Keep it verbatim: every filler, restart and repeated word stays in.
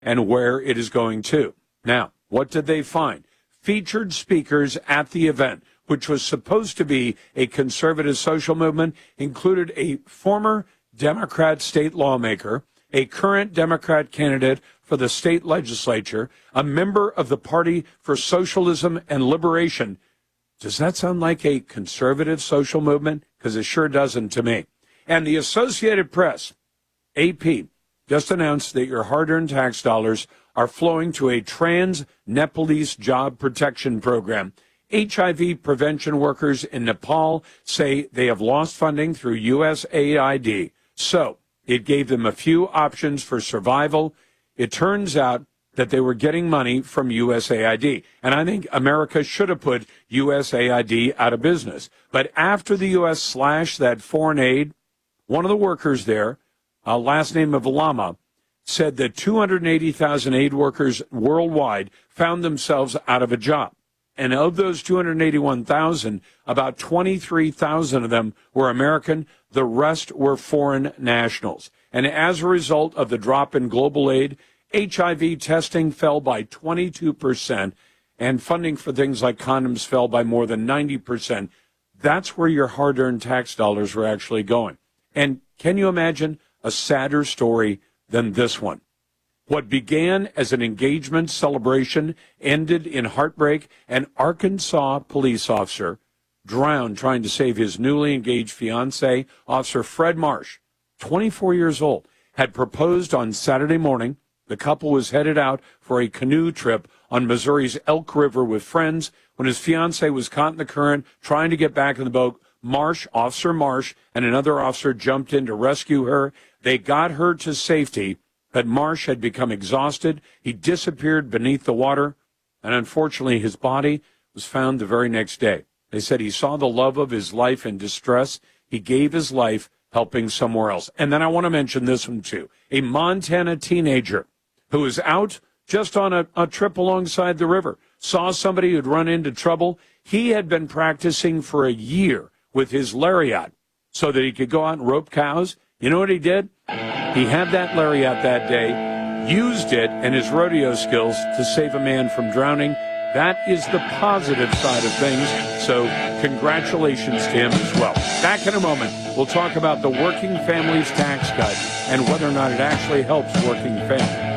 and where it is going to. Now, what did they find? Featured speakers at the event, which was supposed to be a conservative social movement, included a former Democrat state lawmaker, a current Democrat candidate for the state legislature, a member of the Party for Socialism and Liberation. Does that sound like a conservative social movement? Because it sure doesn't to me. And the Associated Press, A P, just announced that your hard-earned tax dollars are flowing to a trans-Nepalese job protection program. H I V prevention workers in Nepal say they have lost funding through U S A I D. So it gave them a few options for survival. It turns out that they were getting money from U S A I D. And I think America should have put U S A I D out of business. But after the U S slashed that foreign aid, one of the workers there, uh, last name of Lama, said that two hundred eighty thousand aid workers worldwide found themselves out of a job. And of those two hundred eighty-one thousand, about twenty-three thousand of them were American. The rest were foreign nationals. And as a result of the drop in global aid, H I V testing fell by twenty-two percent, and funding for things like condoms fell by more than ninety percent. That's where your hard-earned tax dollars were actually going. And can you imagine a sadder story than this one? What began as an engagement celebration ended in heartbreak. An Arkansas police officer drowned trying to save his newly engaged fiancée. Officer Fred Marsh, twenty-four years old, had proposed on Saturday morning. The couple was headed out for a canoe trip on Missouri's Elk River with friends. When his fiancée was caught in the current, trying to get back in the boat, Marsh, Officer Marsh, and another officer jumped in to rescue her. They got her to safety, but Marsh had become exhausted. He disappeared beneath the water, and unfortunately his body was found the very next day. They said he saw the love of his life in distress. He gave his life helping somewhere else. And then I want to mention this one, too. A Montana teenager who was out just on a, a trip alongside the river, saw somebody who'd run into trouble. He had been practicing for a year with his lariat so that he could go out and rope cows. You know what he did? He had that lariat that day, used it and his rodeo skills to save a man from drowning. That is the positive side of things, so congratulations to him as well. Back in a moment, we'll talk about the working families tax cut and whether or not it actually helps working families.